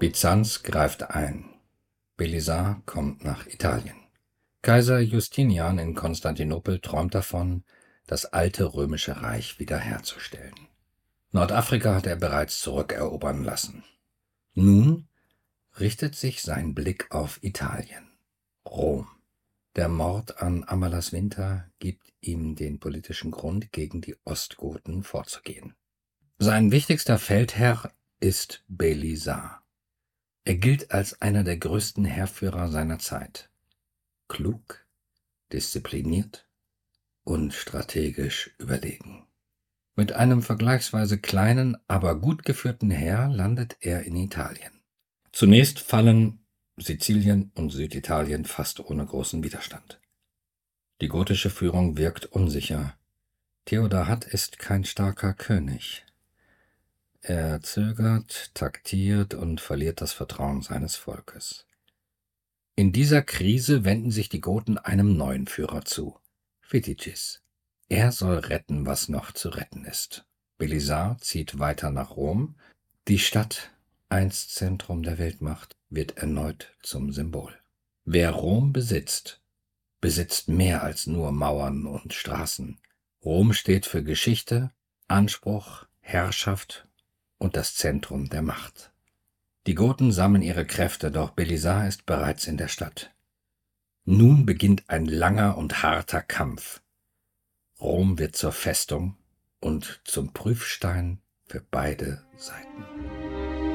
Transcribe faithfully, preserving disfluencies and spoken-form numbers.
Byzanz greift ein. Belisar kommt nach Italien. Kaiser Justinian in Konstantinopel träumt davon, das alte römische Reich wiederherzustellen. Nordafrika hat er bereits zurückerobern lassen. Nun richtet sich sein Blick auf Italien. Rom. Der Mord an Amalas Winter gibt ihm den politischen Grund, gegen die Ostgoten vorzugehen. Sein wichtigster Feldherr ist Belisar. Er gilt als einer der größten Heerführer seiner Zeit. Klug, diszipliniert und strategisch überlegen. Mit einem vergleichsweise kleinen, aber gut geführten Heer landet er in Italien. Zunächst fallen Sizilien und Süditalien fast ohne großen Widerstand. Die gotische Führung wirkt unsicher. Theodahat ist kein starker König. Er zögert, taktiert und verliert das Vertrauen seines Volkes. In dieser Krise wenden sich die Goten einem neuen Führer zu, Vitiges. Er soll retten, was noch zu retten ist. Belisar zieht weiter nach Rom. Die Stadt, einst Zentrum der Weltmacht, wird erneut zum Symbol. Wer Rom besitzt, besitzt mehr als nur Mauern und Straßen. Rom steht für Geschichte, Anspruch, Herrschaft und das Zentrum der Macht. Die Goten sammeln ihre Kräfte, doch Belisar ist bereits in der Stadt. Nun beginnt ein langer und harter Kampf. Rom wird zur Festung und zum Prüfstein für beide Seiten.